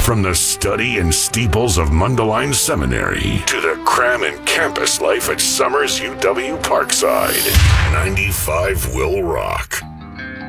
From the study and steeples of Mundelein Seminary to the cram and campus life at Summers UW Parkside, 95 will rock.